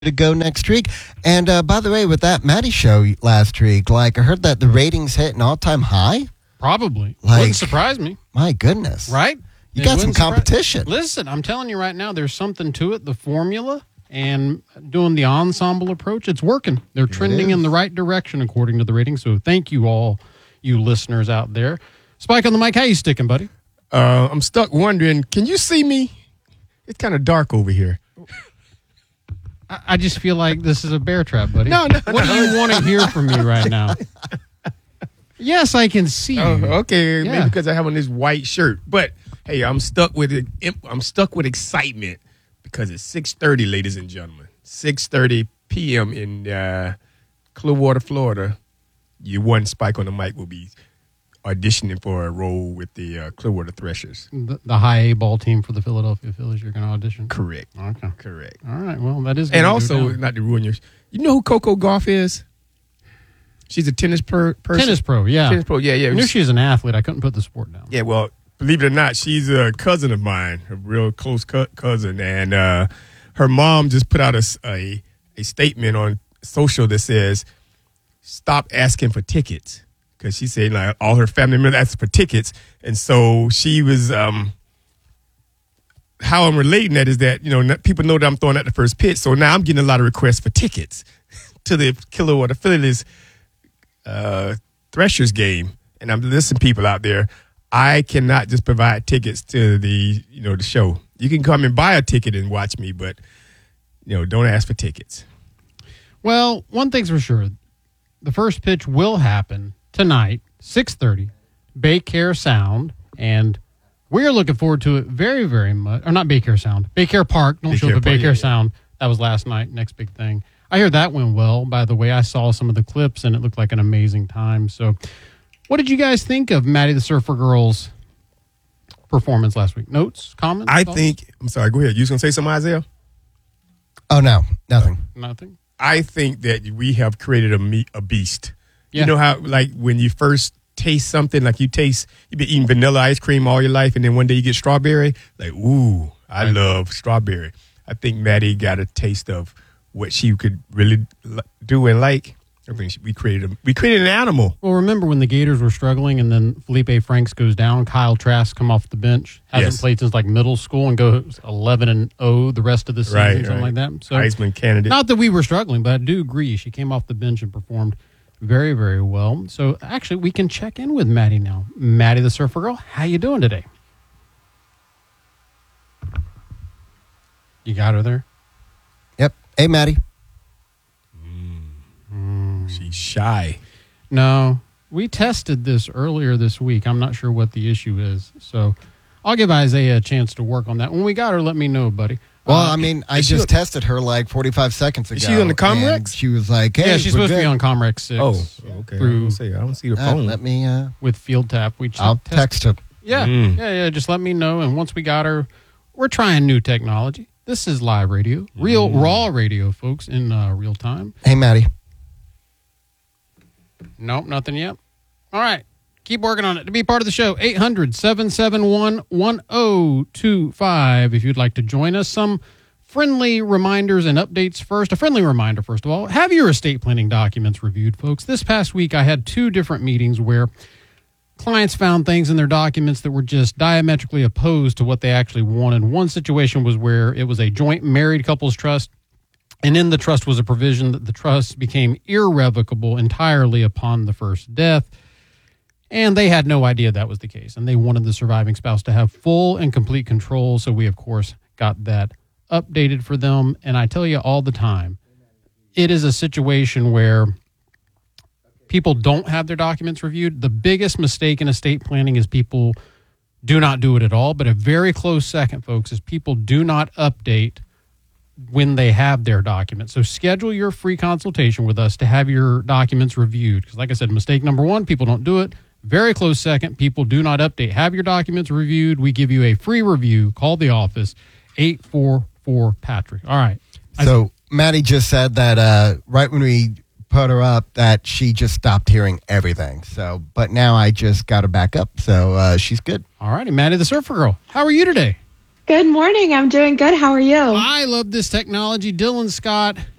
to go next week. And by the way, with that Maddie show last week, like I heard that the ratings hit an all-time high. Probably. Like, wouldn't surprise me. My goodness. Right? You got some competition. Listen, I'm telling you right now, there's something to it. The formula and doing the ensemble approach, it's working. They're trending in the right direction according to the ratings. So thank you all, you listeners out there. Spike on the mic, how you sticking, buddy? I'm stuck wondering, can you see me? It's kind of dark over here. I just feel like this is a bear trap, buddy. No. What do you want to hear from me right now? Yes, I can see you. Okay, Yeah. maybe because I have on this white shirt. But hey, I'm stuck with it. I'm stuck with excitement because it's 6:30, ladies and gentlemen. 6:30 p.m. in Clearwater, Florida. Your one Spike on the mic will be auditioning for a role with the Clearwater Threshers. The high A ball team for the Philadelphia Phillies you're going to audition? Correct. Okay. Correct. All right, well, that is And gonna go also, down. not to ruin yours, you know who Coco Gauff is? She's a tennis person. Tennis pro, yeah. Tennis pro, yeah. I knew she was an athlete. I couldn't put the sport down. Yeah, well, believe it or not, she's a cousin of mine, a real close cousin. And her mom just put out a statement on social that says, stop asking for tickets. Because she said, like, all her family members asked for tickets. And so she was, how I'm relating that is that, people know that I'm throwing out the first pitch. So now I'm getting a lot of requests for tickets to the Clearwater Phillies Threshers game. And I'm listening, people out there, I cannot just provide tickets to the show. You can come and buy a ticket and watch me, but don't ask for tickets. Well, one thing's for sure. The first pitch will happen tonight, 6:30, Baycare Sound, and we're looking forward to it very, very much. Or not Baycare Sound, Baycare Park. Don't show up at Park, Baycare yeah. Sound. That was last night. Next big thing. I hear that went well. By the way, I saw some of the clips, and it looked like an amazing time. So what did you guys think of Maddie the Surfer Girl's performance last week? Notes, comments? I'm sorry, go ahead. You was going to say something, Isaiah? Oh, no, nothing. Nothing? I think that we have created a beast. Yeah. You know how, like, when you first taste something, like you've been eating vanilla ice cream all your life, and then one day you get strawberry, like, ooh, I love strawberry. I think Maddie got a taste of what she could really do and like. I think we created an animal. Well, remember when the Gators were struggling and then Felipe Franks goes down, Kyle Trask come off the bench, hasn't played since like middle school and goes 11-0 the rest of the season, something like that. So Heisman candidate. Not that we were struggling, but I do agree. She came off the bench and performed very, very well. So actually, we can check in with Maddie now. Maddie the Surfer Girl, how you doing today? You got her there? Yep. Hey, Maddie. She's shy. No, we tested this earlier this week. I'm not sure what the issue is. So I'll give Isaiah a chance to work on that. When we got her, let me know, buddy. Well, I just tested her like 45 seconds ago. Is she on the Comrex? and She was like, hey, Yeah, she's supposed to be on Comrex 6. Oh, okay. I don't see her phone. Let me, With Field Tap. I'll text her. Yeah. Just let me know. And once we got her, we're trying new technology. This is live radio, raw radio, folks, in real time. Hey, Maddie. Nope, nothing yet. All right. Keep working on it. To be part of the show, 800-771-1025. If you'd like to join us, some friendly reminders and updates first. A friendly reminder, first of all, have your estate planning documents reviewed, folks. This past week, I had 2 different meetings where clients found things in their documents that were just diametrically opposed to what they actually wanted. One situation was where it was a joint married couples trust, and in the trust was a provision that the trust became irrevocable entirely upon the first death. And they had no idea that was the case. And they wanted the surviving spouse to have full and complete control. So we, of course, got that updated for them. And I tell you all the time, it is a situation where people don't have their documents reviewed. The biggest mistake in estate planning is people do not do it at all. But a very close second, folks, is people do not update when they have their documents. So schedule your free consultation with us to have your documents reviewed. Because like I said, mistake number 1, people don't do it. Very close second, people do not update. Have your documents reviewed. We give you a free review. Call the office, 844-PATRICK. All right. So Maddie just said that right when we put her up that she just stopped hearing everything. So, but now I just got her back up. So she's good. All righty, Maddie the Surfer Girl. How are you today? Good morning. I'm doing good. How are you? I love this technology. Dylan Scott,